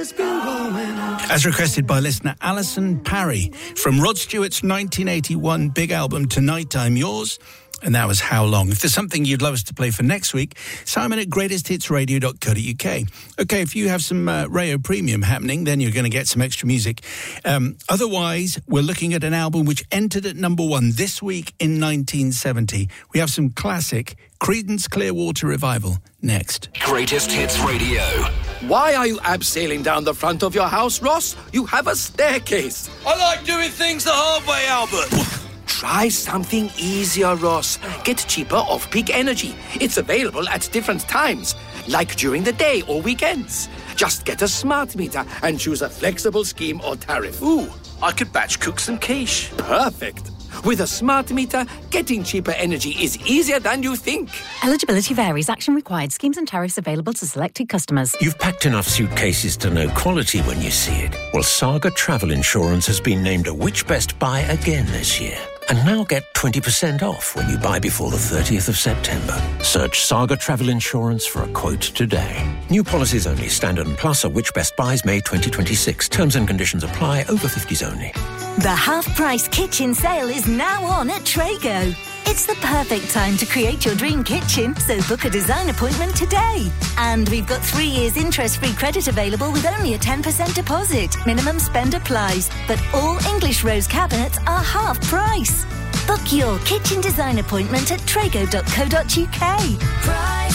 it's been going on. As requested by listener Alison Parry from Rod Stewart's 1981 big album Tonight I'm Yours. And that was How Long. If there's something you'd love us to play for next week, Simon at greatesthitsradio.co.uk. OK, if you have some Rayo Premium happening, then you're going to get some extra music. Otherwise, we're looking at an album which entered at number 1 this week in 1970. We have some classic Creedence Clearwater Revival next. Greatest Hits Radio. Why are you abseiling down the front of your house, Ross? You have a staircase. I like doing things the hard way, Albert. Try something easier, Ross. Get cheaper off-peak energy. It's available at different times, like during the day or weekends. Just get a smart meter and choose a flexible scheme or tariff. Ooh, I could batch cook some quiche. Perfect. With a smart meter, getting cheaper energy is easier than you think. Eligibility varies. Action required. Schemes and tariffs available to selected customers. You've packed enough suitcases to know quality when you see it. Well, Saga Travel Insurance has been named a Which Best Buy again this year. And now get 20% off when you buy before the 30th of September. Search Saga Travel Insurance for a quote today. New policies only. Standard and Plus are Which Best Buys May 2026. Terms and conditions apply. Over 50s only. The half-price kitchen sale is now on at Trago. It's the perfect time to create your dream kitchen, so book a design appointment today. And we've got 3 years interest-free credit available with only a 10% deposit. Minimum spend applies, but all English rose cabinets are half price. Book your kitchen design appointment at trago.co.uk.